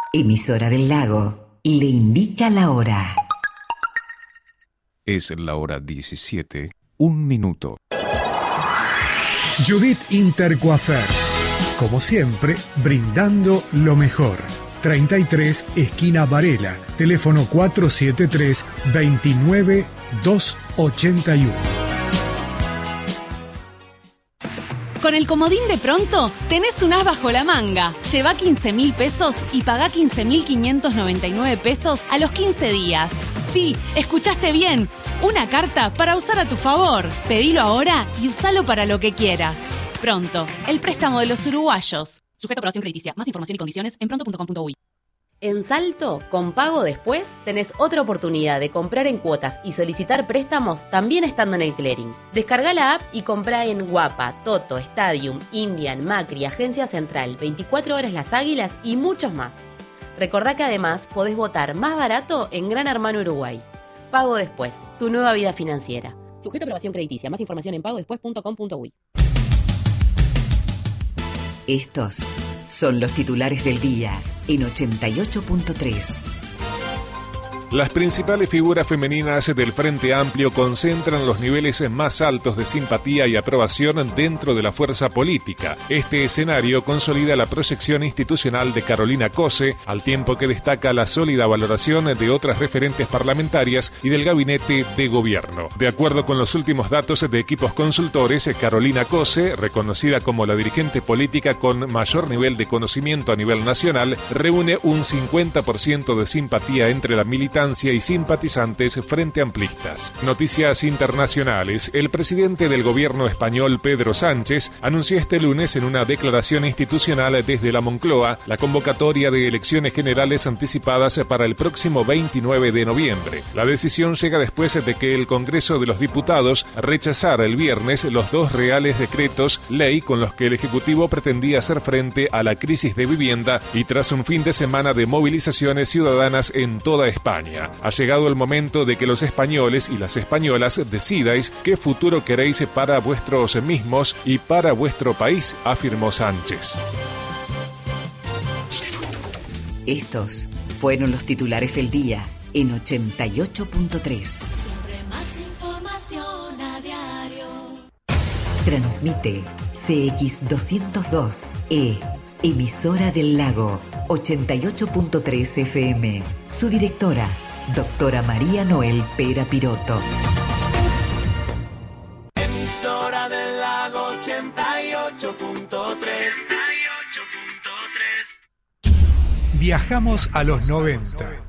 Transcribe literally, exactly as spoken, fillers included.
Emisora del Lago le indica la hora. Es la hora diecisiete, un minuto. Judith Intercoafer, como siempre, brindando lo mejor. treinta y tres, esquina Varela, teléfono cuatro siete tres, dos nueve, dos ocho uno. Con el comodín de Pronto, tenés un as bajo la manga. Lleva quince mil pesos y pagá quince mil quinientos noventa y nueve pesos a los quince días. Sí, escuchaste bien. Una carta para usar a tu favor. Pedilo ahora y usalo para lo que quieras. Pronto, el préstamo de los uruguayos. Sujeto a aprobación crediticia. Más información y condiciones en pronto punto com punto uy. En Salto, con pago después, tenés otra oportunidad de comprar en cuotas y solicitar préstamos también estando en el clearing. Descarga la app y comprá en Guapa, Toto, Stadium, Indian, Macri, Agencia Central, veinticuatro horas Las Águilas y muchos más. Recordá que además podés votar más barato en Gran Hermano Uruguay. Pago después, tu nueva vida financiera. Sujeto a aprobación crediticia. Más información en pago después punto com punto uy. Estos son los titulares del día en ochenta y ocho punto tres. Las principales figuras femeninas del Frente Amplio concentran los niveles más altos de simpatía y aprobación dentro de la fuerza política. Este escenario consolida la proyección institucional de Carolina Cose, al tiempo que destaca la sólida valoración de otras referentes parlamentarias y del gabinete de gobierno. De acuerdo con los últimos datos de equipos consultores, Carolina Cose, reconocida como la dirigente política con mayor nivel de conocimiento a nivel nacional, reúne un cincuenta por ciento de simpatía entre la militancia y simpatizantes frente amplistas. Noticias internacionales. El presidente del gobierno español, Pedro Sánchez, anunció este lunes en una declaración institucional desde la Moncloa la convocatoria de elecciones generales anticipadas para el próximo veintinueve de noviembre. La decisión llega después de que el Congreso de los Diputados rechazara el viernes los dos reales decretos ley con los que el Ejecutivo pretendía hacer frente a la crisis de vivienda y tras un fin de semana de movilizaciones ciudadanas en toda España. Ha llegado el momento de que los españoles y las españolas decidáis qué futuro queréis para vuestros mismos y para vuestro país, afirmó Sánchez. Estos fueron los titulares del día en ochenta y ocho punto tres. Siempre más información a diario. Transmite C X doscientos dos E, emisora del Lago, ochenta y ocho punto tres F M. Su directora, doctora María Noel Pera Piroto. Emisora del Lago ochenta y ocho punto tres. Viajamos a los noventa.